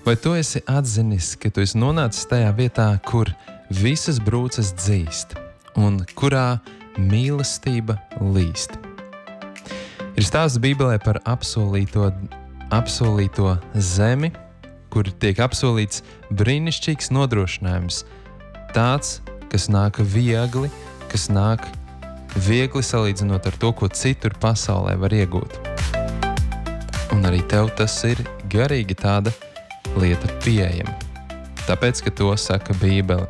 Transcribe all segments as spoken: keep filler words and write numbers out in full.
Vai tu esi atzinis, ka tu esi nonācis tajā vietā, kur visas brūces dzīst un kurā mīlestība līst? Ir stāsts Bībelē par apsolīto, apsolīto zemi, kur tiek apsolīts brīnišķīgs nodrošinājums. Tāds, kas nāk viegli, kas nāk viegli salīdzinot ar to, ko citur pasaulē var iegūt. Un arī tev tas ir garīgi tāda lieta pieejama. Tāpēc, ka to saka Bībele.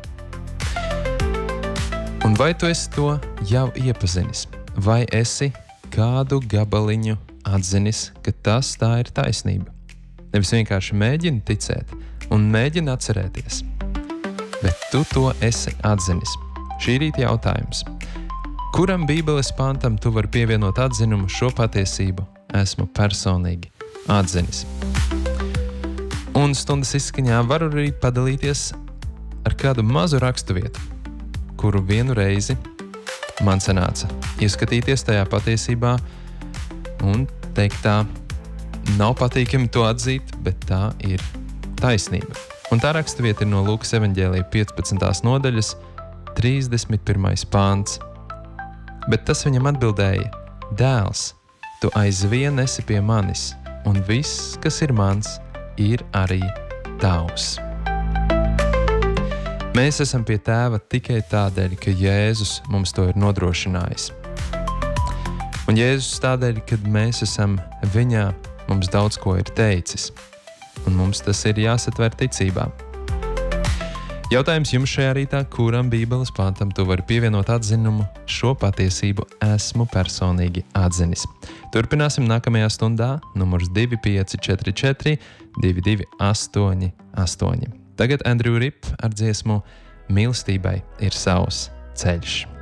Un vai tu esi to jau iepazinis? Vai esi kādu gabaliņu atzinis, ka tas tā ir taisnība? Nevis vienkārši mēģini ticēt un mēģini atcerēties. Bet tu to esi atzinis. Šī rīta jautājums. Kuram Bībeles pantam tu vari pievienot atzinumu šo patiesību esmu personīgi atzinis? Un stundas izskaņā varu arī padalīties ar kādu mazu raksturvietu, kuru vienu reizi man sanāca ieskatīties tajā patiesībā un teikt tā, nav patīkami to atzīt, bet tā ir taisnība. Un tā raksturvieta ir no Lūkas evaņģēlija piecpadsmitās nodaļas, trīsdesmit pirmais pāns. Bet tas viņam atbildēja, dēls, tu aizvien esi pie manis, un viss, kas ir mans, ir arī tavs. Mēs esam pie tēva tikai tādēļ, ka Jēzus mums to ir nodrošinājis. Un Jēzus tādēļ, kad mēs esam viņā, mums daudz ko ir teicis. Un mums tas ir jāsatver ticībā. Jautājums jums šajā rītā, kuram Bībeles pantam tu vari pievienot atzinumu šo patiesību esmu personīgi atzinis. Turpināsim nākamajā stundā, numurs divi pieci četri četri divi divi astoņi astoņi. Tagad Andrew Ripp ar dziesmu Mīlestībai ir savs ceļš.